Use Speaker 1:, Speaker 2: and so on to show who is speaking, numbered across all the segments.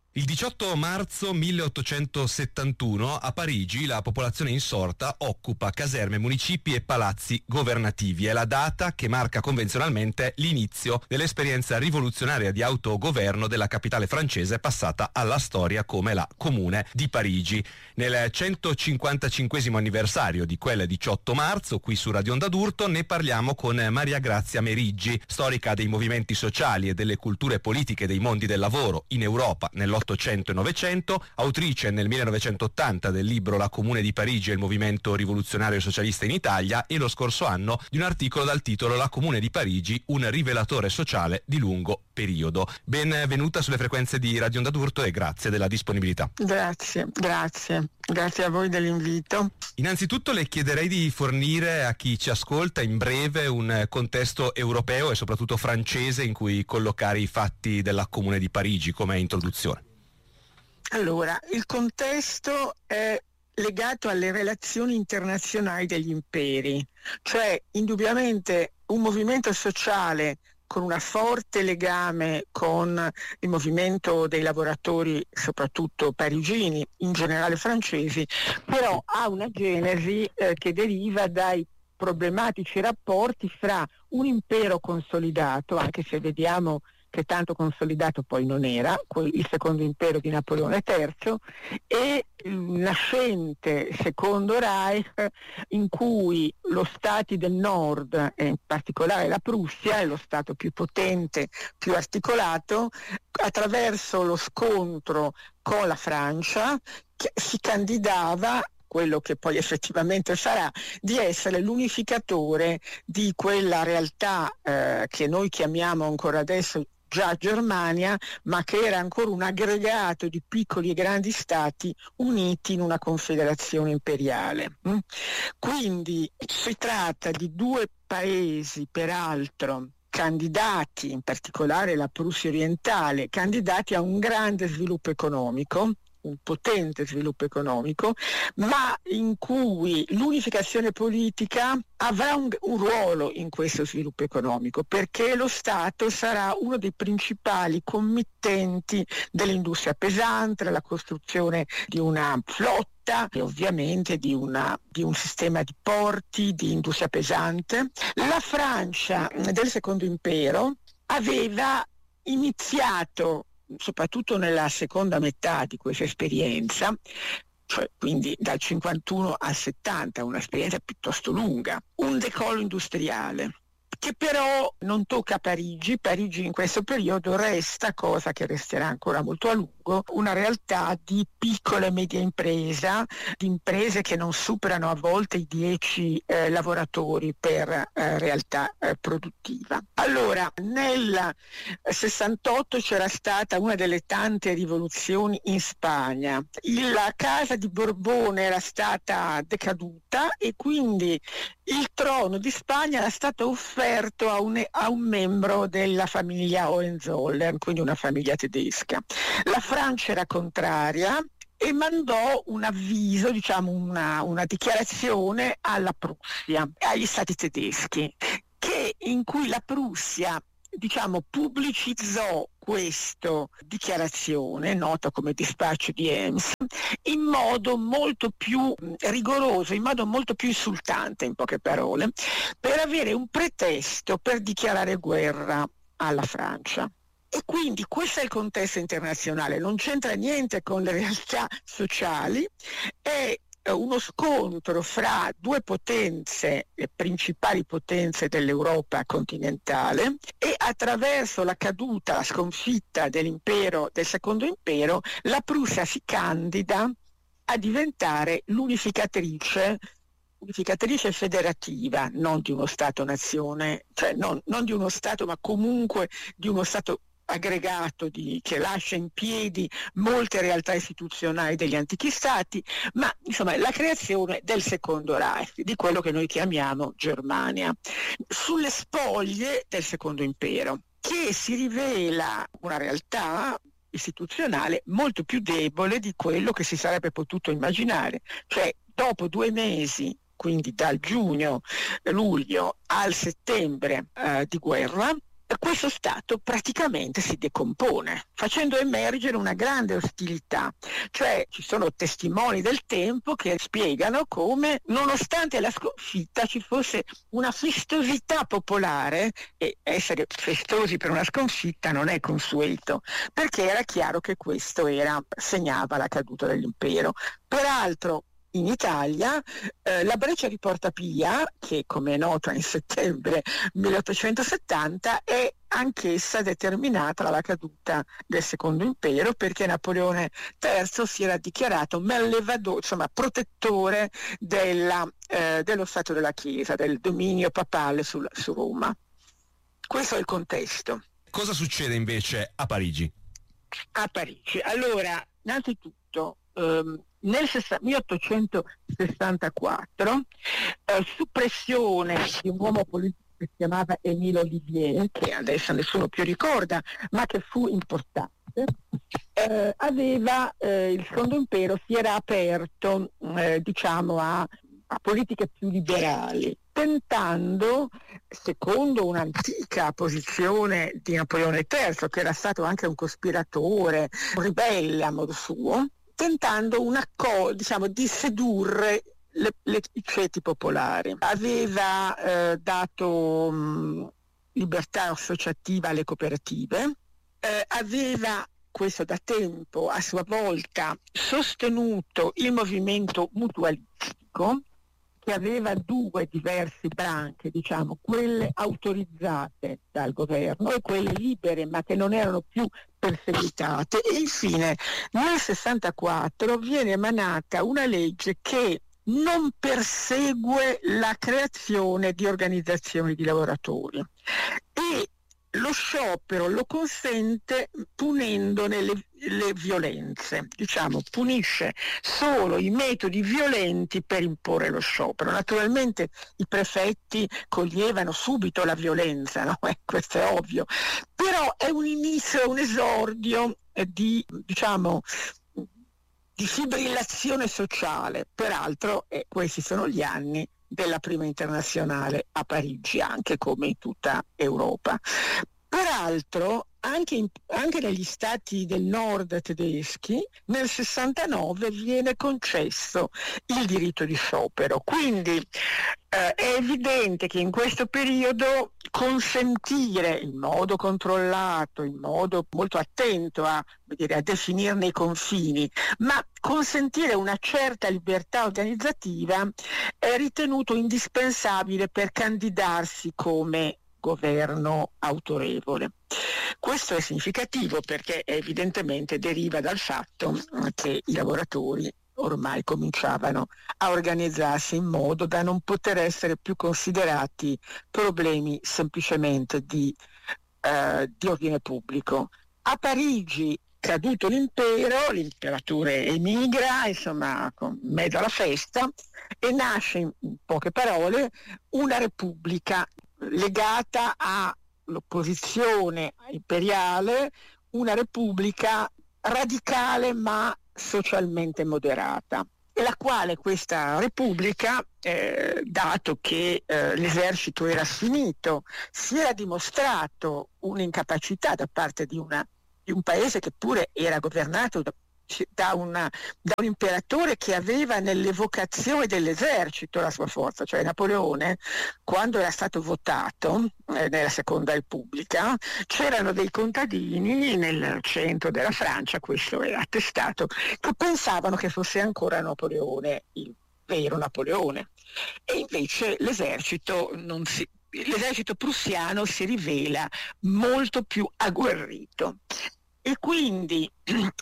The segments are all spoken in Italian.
Speaker 1: Il 18 marzo 1871 a Parigi la popolazione insorta occupa caserme, municipi e palazzi governativi. È la data che marca convenzionalmente l'inizio dell'esperienza rivoluzionaria di autogoverno della capitale francese, passata alla storia come la Comune di Parigi. Nel 155esimo anniversario di quel 18 marzo, qui su Radio Onda d'Urto, ne parliamo con Maria Grazia Meriggi, storica dei movimenti sociali e delle culture politiche dei mondi del lavoro in Europa nell'Ottocento e Novecento, autrice nel 1980 del libro La Comune di Parigi e il movimento rivoluzionario socialista in Italia, e lo scorso anno di un articolo dal titolo La Comune di Parigi, un rivelatore sociale di lungo periodo. Benvenuta sulle frequenze di Radio Onda d'Urto e grazie della disponibilità.
Speaker 2: Grazie a voi dell'invito.
Speaker 1: Innanzitutto le chiederei di fornire a chi ci ascolta in breve un contesto europeo e soprattutto francese in cui collocare i fatti della Comune di Parigi come introduzione.
Speaker 2: Allora, il contesto è legato alle relazioni internazionali degli imperi, cioè indubbiamente un movimento sociale con un forte legame con il movimento dei lavoratori, soprattutto parigini, in generale francesi, però ha una genesi che deriva dai problematici rapporti fra un impero consolidato, anche se vediamo che tanto consolidato poi non era, il secondo impero di Napoleone III, e il nascente secondo Reich, in cui lo Stati del Nord, e in particolare la Prussia, è lo Stato più potente, più articolato, attraverso lo scontro con la Francia, che si candidava, quello che poi effettivamente sarà, di essere l'unificatore di quella realtà che noi chiamiamo ancora adesso già Germania, ma che era ancora un aggregato di piccoli e grandi stati uniti in una confederazione imperiale. Quindi si tratta di due paesi, peraltro, candidati, in particolare la Prussia orientale, candidati a un grande sviluppo economico, un potente sviluppo economico, ma in cui l'unificazione politica avrà un ruolo in questo sviluppo economico, perché lo Stato sarà uno dei principali committenti dell'industria pesante, della costruzione di una flotta e ovviamente di un sistema di porti, di industria pesante. La Francia del Secondo Impero aveva iniziato, soprattutto nella seconda metà di questa esperienza, cioè quindi dal 51 al 70, un'esperienza piuttosto lunga, un decollo industriale che però non tocca Parigi. Parigi in questo periodo resta, cosa che resterà ancora molto a lungo, una realtà di piccola e media impresa, di imprese che non superano a volte i 10 lavoratori per realtà produttiva. Allora, nel 68 c'era stata una delle tante rivoluzioni in Spagna. La casa di Borbone era stata decaduta e quindi il trono di Spagna era stato offerto a un membro della famiglia Hohenzollern, quindi una famiglia tedesca. La Francia era contraria e mandò un avviso, diciamo una dichiarazione alla Prussia, agli stati tedeschi, in cui la Prussia, diciamo, pubblicizzò questa dichiarazione, nota come dispaccio di Ems, in modo molto più rigoroso, in modo molto più insultante, in poche parole, per avere un pretesto per dichiarare guerra alla Francia. E quindi questo è il contesto internazionale, non c'entra niente con le realtà sociali, è uno scontro fra due potenze, le principali potenze dell'Europa continentale, e attraverso la caduta, la sconfitta del Secondo Impero, la Prussia si candida a diventare l'unificatrice federativa, non di uno Stato-nazione, cioè non di uno Stato, ma comunque di uno Stato aggregato che lascia in piedi molte realtà istituzionali degli antichi stati, ma insomma la creazione del Secondo Reich, di quello che noi chiamiamo Germania, sulle spoglie del Secondo Impero, che si rivela una realtà istituzionale molto più debole di quello che si sarebbe potuto immaginare. Cioè, dopo 2 mesi, quindi dal luglio al settembre di guerra, questo Stato praticamente si decompone, facendo emergere una grande ostilità. Cioè ci sono testimoni del tempo che spiegano come, nonostante la sconfitta, ci fosse una festosità popolare, e essere festosi per una sconfitta non è consueto, perché era chiaro che questo segnava la caduta dell'impero. Peraltro, in Italia la breccia di Porta Pia, che come è noto in settembre 1870, è anch'essa determinata dalla caduta del Secondo Impero, perché Napoleone III si era dichiarato protettore dello Stato della Chiesa, del dominio papale su Roma. Questo è il contesto.
Speaker 1: Cosa succede invece a Parigi?
Speaker 2: A Parigi. Allora, innanzitutto, nel 1864, su pressione di un uomo politico che si chiamava Émile Ollivier, che adesso nessuno più ricorda, ma che fu importante, il Secondo Impero si era aperto a politiche più liberali, tentando, secondo un'antica posizione di Napoleone III, che era stato anche un cospiratore, un ribelle a modo suo, tentando di sedurre i ceti popolari. Aveva dato libertà associativa alle cooperative, aveva, questo da tempo, a sua volta sostenuto il movimento mutualistico, che aveva due diverse branche, quelle autorizzate dal governo e quelle libere ma che non erano più perseguitate. E infine nel 64 viene emanata una legge che non persegue la creazione di organizzazioni di lavoratori e lo sciopero lo consente punendone le violenze, punisce solo i metodi violenti per imporre lo sciopero. Naturalmente i prefetti coglievano subito la violenza, no? Questo è ovvio, però è un inizio, un esordio di fibrillazione sociale. Peraltro questi sono gli anni della prima internazionale a Parigi, anche come in tutta Europa. Peraltro anche negli stati del nord tedeschi nel 69 viene concesso il diritto di sciopero, quindi è evidente che in questo periodo consentire in modo controllato, in modo molto attento a definirne i confini, ma consentire una certa libertà organizzativa è ritenuto indispensabile per candidarsi come governo autorevole. Questo è significativo perché evidentemente deriva dal fatto che i lavoratori ormai cominciavano a organizzarsi in modo da non poter essere più considerati problemi semplicemente di ordine pubblico. A Parigi, caduto l'impero, l'imperatore emigra, in mezzo alla festa, e nasce, in poche parole, una repubblica legata all'opposizione imperiale, una repubblica radicale ma socialmente moderata, e la quale questa repubblica, dato che l'esercito era finito, si era dimostrato un'incapacità da parte di un paese che pure era governato da un imperatore che aveva nell'evocazione dell'esercito la sua forza. Cioè Napoleone, quando era stato votato nella Seconda Repubblica, c'erano dei contadini nel centro della Francia, questo è attestato, che pensavano che fosse ancora Napoleone, il vero Napoleone, e invece l'esercito prussiano si rivela molto più agguerrito. E quindi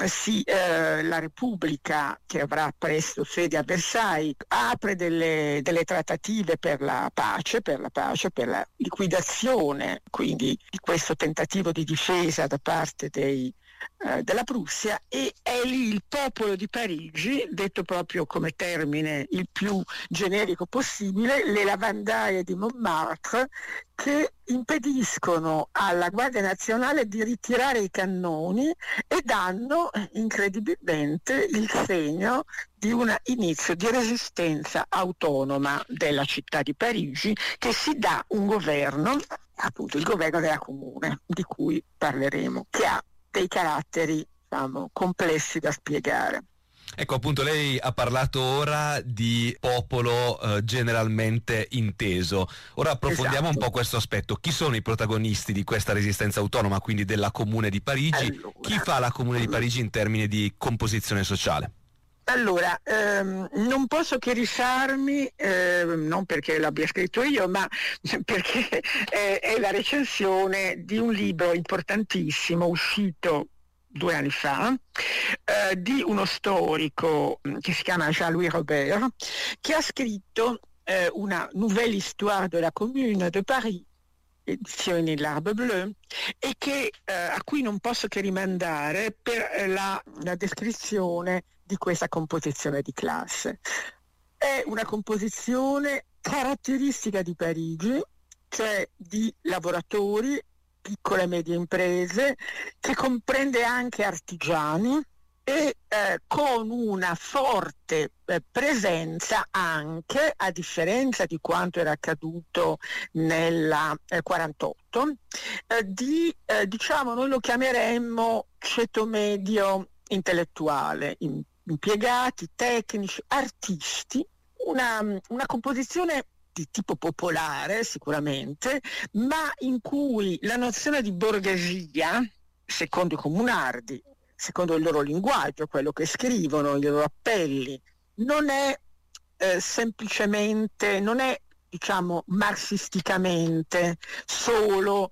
Speaker 2: la Repubblica, che avrà presto sede a Versailles, apre delle trattative per la pace, per la liquidazione quindi di questo tentativo di difesa da parte della Prussia, e è lì il popolo di Parigi, detto proprio come termine il più generico possibile, le lavandaie di Montmartre, che impediscono alla Guardia Nazionale di ritirare i cannoni e danno incredibilmente il segno di un inizio di resistenza autonoma della città di Parigi, che si dà un governo appunto il governo della comune, di cui parleremo, che ha dei caratteri, diciamo, complessi da spiegare.
Speaker 1: Ecco, appunto, lei ha parlato ora di popolo generalmente inteso. Ora approfondiamo un po' questo aspetto. Chi sono i protagonisti di questa resistenza autonoma, quindi della Comune di Parigi?
Speaker 2: Allora,
Speaker 1: chi fa la Comune di Parigi in termini di composizione sociale?
Speaker 2: Allora, non posso che rifarmi, non perché l'abbia scritto io, ma perché è la recensione di un libro importantissimo uscito 2 anni fa, di uno storico che si chiama Jean-Louis Robert, che ha scritto una Nouvelle Histoire de la Commune de Paris, edizioni L'Arbre Bleu, e a cui non posso che rimandare per la descrizione di questa composizione di classe. È una composizione caratteristica di Parigi, cioè di lavoratori, piccole e medie imprese, che comprende anche artigiani e con una forte presenza anche, a differenza di quanto era accaduto nel 48, diciamo, noi lo chiameremmo ceto medio intellettuale, impiegati, tecnici, artisti, una composizione di tipo popolare sicuramente, ma in cui la nozione di borghesia, secondo i comunardi, secondo il loro linguaggio, quello che scrivono, i loro appelli, non è semplicemente, non è, diciamo, marxisticamente solo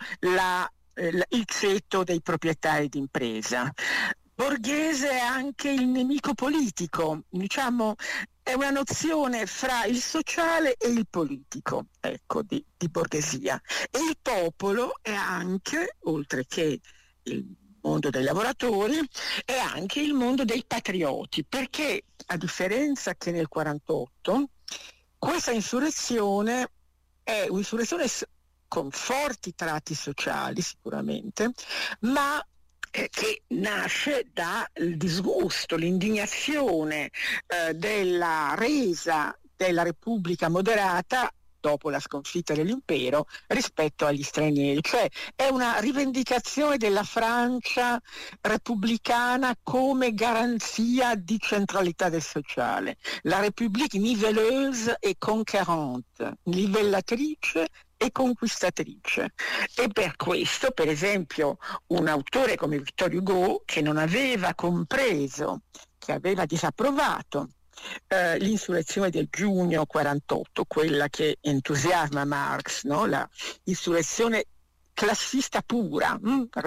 Speaker 2: il ceto dei proprietari d'impresa. Borghese è anche il nemico politico, diciamo, è una nozione fra il sociale e il politico, ecco, di borghesia. E il popolo è anche, oltre che il mondo dei lavoratori, è anche il mondo dei patrioti, perché a differenza che nel 48, questa insurrezione è un'insurrezione con forti tratti sociali sicuramente, ma che nasce dal disgusto, l'indignazione della resa della Repubblica moderata dopo la sconfitta dell'impero rispetto agli stranieri, cioè è una rivendicazione della Francia repubblicana come garanzia di centralità del sociale. La République niveleuse et conquérante, livellatrice e conquistatrice. E per questo, per esempio, un autore come Victor Hugo, che non aveva compreso, che aveva disapprovato l'insurrezione del giugno 48, quella che entusiasma Marx, no? La insurrezione classista pura,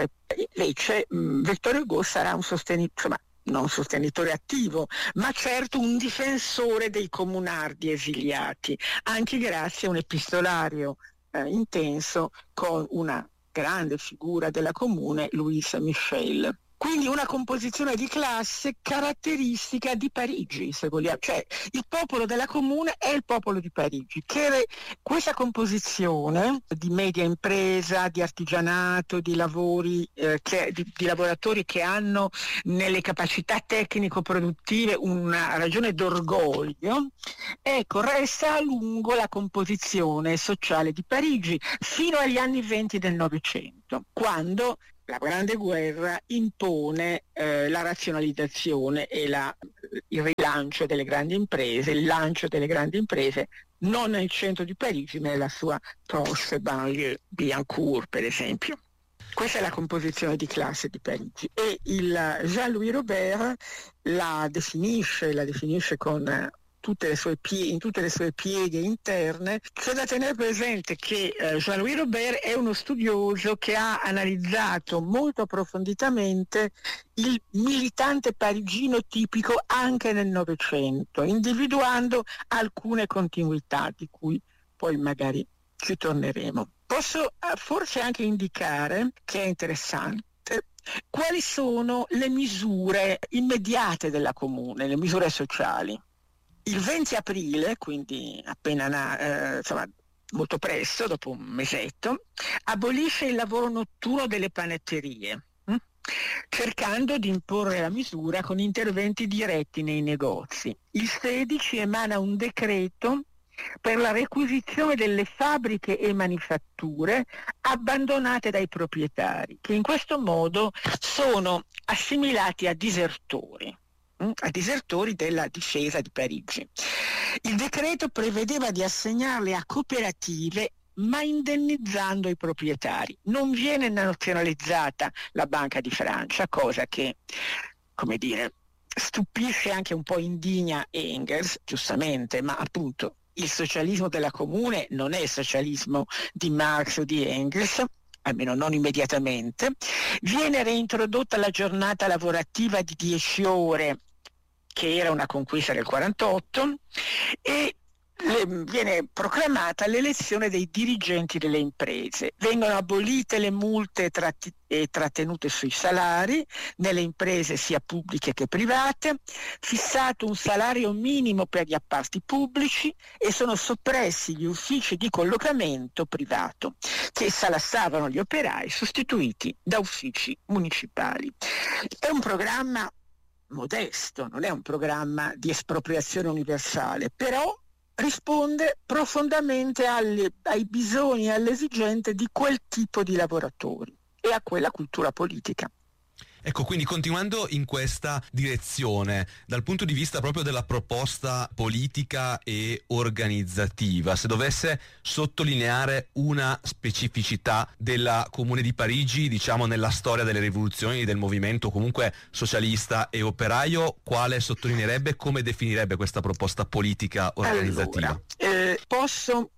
Speaker 2: invece Victor Hugo sarà un sostenitore, insomma, non un sostenitore attivo, ma certo un difensore dei comunardi esiliati, anche grazie a un epistolario intenso con una grande figura della comune, Louise Michel. Quindi una composizione di classe caratteristica di Parigi, se vogliamo, cioè il popolo della comune è il popolo di Parigi. Questa composizione di media impresa, di artigianato, di lavori, di lavoratori che hanno nelle capacità tecnico-produttive una ragione d'orgoglio, ecco, resta a lungo la composizione sociale di Parigi fino agli anni 20 del Novecento, quando la Grande Guerra impone la razionalizzazione e il rilancio delle grandi imprese, il lancio delle grandi imprese non nel centro di Parigi, ma nella sua proche banlieue, Billancourt per esempio. Questa è la composizione di classe di Parigi e il Jean-Louis Robert la definisce con in tutte le sue pieghe interne. C'è da tenere presente che Jean-Louis Robert è uno studioso che ha analizzato molto approfonditamente il militante parigino tipico anche nel Novecento, individuando alcune continuità di cui poi magari ci torneremo. Posso forse anche indicare, che è interessante, quali sono le misure immediate della comune, le misure sociali. Il 20 aprile, quindi insomma, molto presto, dopo un mesetto, abolisce il lavoro notturno delle panetterie, cercando di imporre la misura con interventi diretti nei negozi. Il 16 emana un decreto per la requisizione delle fabbriche e manifatture abbandonate dai proprietari, che in questo modo sono assimilati a disertori della difesa di Parigi. Il decreto prevedeva di assegnarle a cooperative, ma indennizzando i proprietari. Non viene nazionalizzata la Banca di Francia, cosa che, come dire, stupisce, anche un po' indigna Engels, giustamente, ma appunto il socialismo della comune non è il socialismo di Marx o di Engels, almeno non immediatamente. Viene reintrodotta la giornata lavorativa di 10 ore, che era una conquista del 48, e viene proclamata l'elezione dei dirigenti delle imprese. Vengono abolite le multe e trattenute sui salari nelle imprese sia pubbliche che private, fissato un salario minimo per gli appalti pubblici e sono soppressi gli uffici di collocamento privato che salassavano gli operai, sostituiti da uffici municipali. È un programma modesto, non è un programma di espropriazione universale, però risponde profondamente ai bisogni e alle esigenze di quel tipo di lavoratori e a quella cultura politica.
Speaker 1: Ecco, quindi continuando in questa direzione, dal punto di vista proprio della proposta politica e organizzativa, se dovesse sottolineare una specificità della Comune di Parigi, diciamo nella storia delle rivoluzioni del movimento comunque socialista e operaio, quale sottolineerebbe, come definirebbe questa proposta politica organizzativa?
Speaker 2: Allora, posso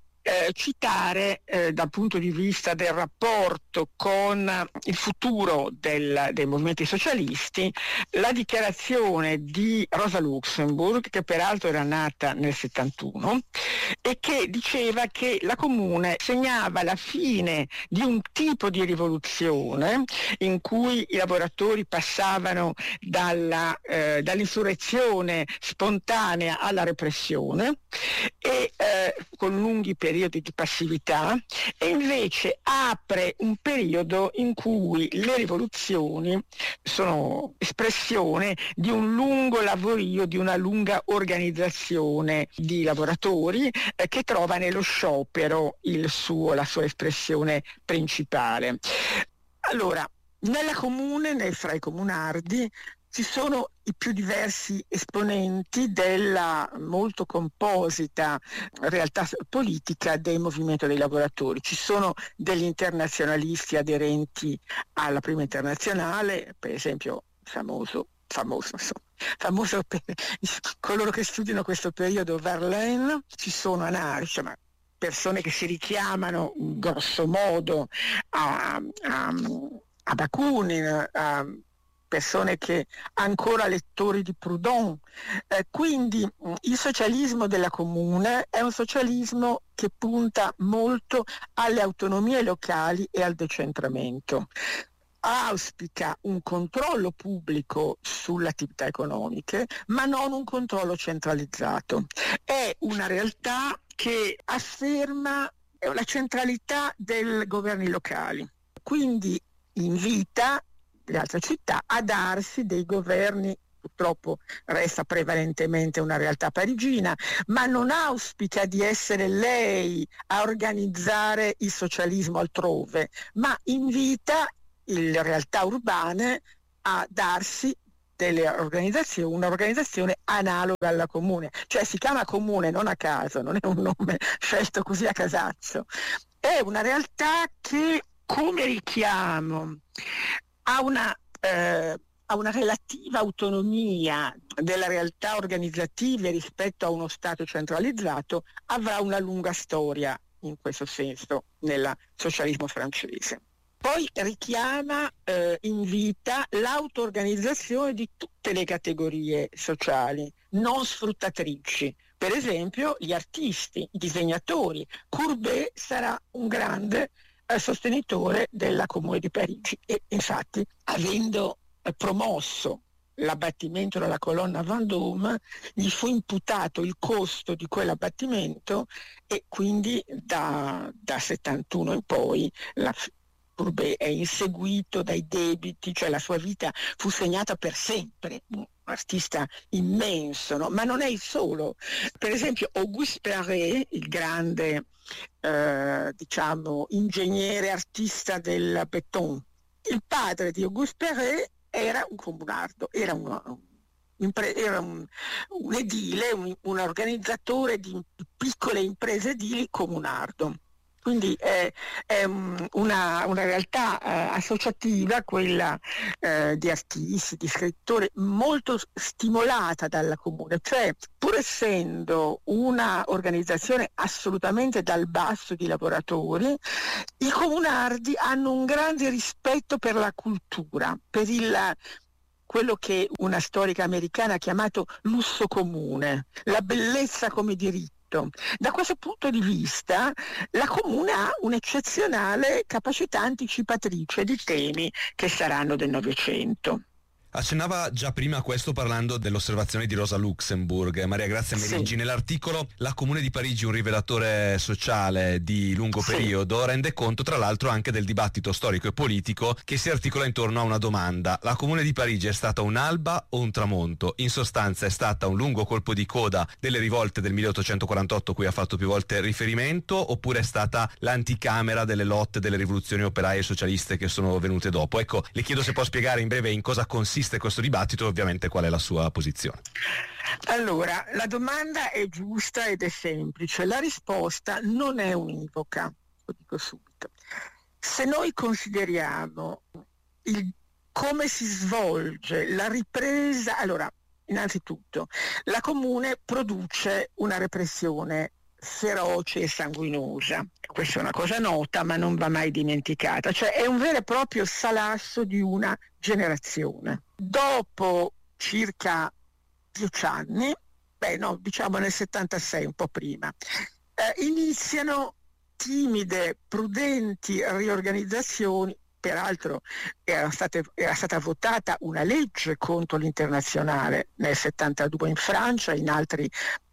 Speaker 2: citare dal punto di vista del rapporto con il futuro dei movimenti socialisti la dichiarazione di Rosa Luxemburg, che peraltro era nata nel 71 e che diceva che la Comune segnava la fine di un tipo di rivoluzione in cui i lavoratori passavano dall'insurrezione spontanea alla repressione e con lunghi periodi di passività, e invece apre un periodo in cui le rivoluzioni sono espressione di un lungo lavorio, di una lunga organizzazione di lavoratori che trova nello sciopero la sua espressione principale. Allora, nella Comune, fra i comunardi, ci sono i più diversi esponenti della molto composita realtà politica del movimento dei lavoratori. Ci sono degli internazionalisti aderenti alla Prima Internazionale, per esempio famoso per coloro che studiano questo periodo, Verlaine. Ci sono anarchici, ma persone che si richiamano grosso modo a Bakunin, a persone che ancora lettori di Proudhon. Quindi il socialismo della Comune è un socialismo che punta molto alle autonomie locali e al decentramento. Auspica un controllo pubblico sulle attività economiche, ma non un controllo centralizzato. È una realtà che afferma la centralità dei governi locali, quindi invita le altre città a darsi dei governi. Purtroppo resta prevalentemente una realtà parigina, ma non auspica di essere lei a organizzare il socialismo altrove, ma invita le realtà urbane a darsi un'organizzazione analoga alla Comune. Cioè si chiama Comune non a caso, non è un nome scelto così a casaccio, è una realtà che come richiamo ha una relativa autonomia della realtà organizzativa rispetto a uno Stato centralizzato, avrà una lunga storia in questo senso nel socialismo francese. Poi richiama, invita l'auto-organizzazione di tutte le categorie sociali non sfruttatrici, per esempio gli artisti, i disegnatori. Courbet sarà un grande sostenitore della Comune di Parigi e infatti, avendo promosso l'abbattimento della colonna Vendôme, gli fu imputato il costo di quell'abbattimento e quindi da 71 in poi Courbet è inseguito dai debiti, cioè la sua vita fu segnata per sempre, un artista immenso, no? Ma non è il solo. Per esempio Auguste Perret, il grande ingegnere artista del béton, il padre di Auguste Perret era un comunardo, era un edile, un organizzatore di piccole imprese edili comunardo. Quindi è una realtà associativa, quella di artisti, di scrittori, molto stimolata dalla comune, cioè pur essendo una organizzazione assolutamente dal basso di lavoratori, i comunardi hanno un grande rispetto per la cultura, per quello che una storica americana ha chiamato lusso comune, la bellezza come diritto. Da questo punto di vista la comune ha un'eccezionale capacità anticipatrice di temi che saranno del Novecento.
Speaker 1: Accennava già prima a questo parlando dell'osservazione di Rosa Luxemburg, Maria Grazia Merigi.
Speaker 2: Sì.
Speaker 1: Nell'articolo La Comune di Parigi, un rivelatore sociale di lungo periodo, rende conto tra l'altro anche del dibattito storico e politico che si articola intorno a una domanda: la Comune di Parigi è stata un'alba o un tramonto? In sostanza è stata un lungo colpo di coda delle rivolte del 1848 cui ha fatto più volte riferimento, oppure è stata l'anticamera delle lotte delle rivoluzioni operaie e socialiste che sono venute dopo? Ecco, le chiedo se può spiegare in breve in cosa consiste questo dibattito e ovviamente qual è la sua posizione.
Speaker 2: Allora, la domanda è giusta ed è semplice, la risposta non è univoca, lo dico subito. Se noi consideriamo come si svolge la ripresa, allora, innanzitutto, la Comune produce una repressione feroce e sanguinosa. Questa è una cosa nota, ma non va mai dimenticata. Cioè è un vero e proprio salasso di una generazione. Dopo circa 10 anni, diciamo nel 76, un po' prima, iniziano timide, prudenti riorganizzazioni. Peraltro era stata votata una legge contro l'internazionale nel 72 in Francia, in altri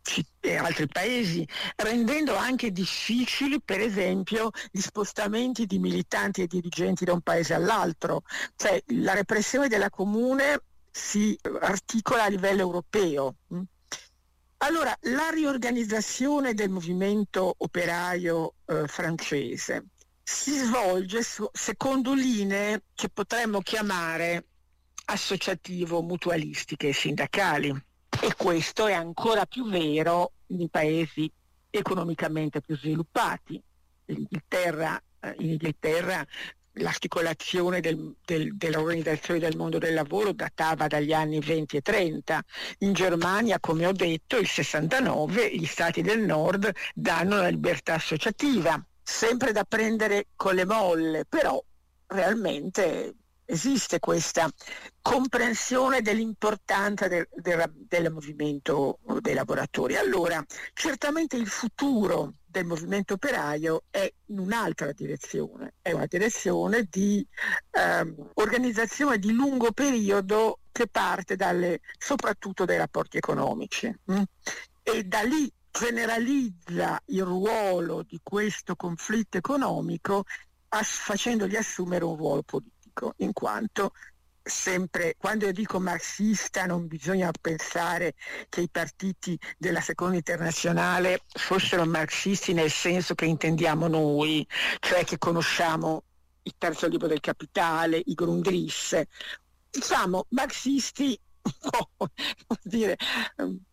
Speaker 2: paesi, rendendo anche difficili, per esempio, gli spostamenti di militanti e dirigenti da un paese all'altro. Cioè la repressione della comune si articola a livello europeo. Allora, la riorganizzazione del movimento operaio francese si svolge secondo linee che potremmo chiamare associativo-mutualistiche e sindacali. E questo è ancora più vero nei paesi economicamente più sviluppati. In Inghilterra l'articolazione dell'organizzazione del mondo del lavoro datava dagli anni 20 e 30. In Germania, come ho detto, il 69 gli stati del nord danno la libertà associativa, sempre da prendere con le molle, però realmente esiste questa comprensione dell'importanza del movimento dei lavoratori. Allora, certamente il futuro del movimento operaio è in un'altra direzione, è una direzione di organizzazione di lungo periodo che parte soprattutto dai rapporti economici e da lì generalizza il ruolo di questo conflitto economico facendogli assumere un ruolo politico, in quanto sempre, quando io dico marxista, non bisogna pensare che i partiti della seconda internazionale fossero marxisti nel senso che intendiamo noi, cioè che conosciamo il terzo libro del Capitale, i Grundrisse, diciamo marxisti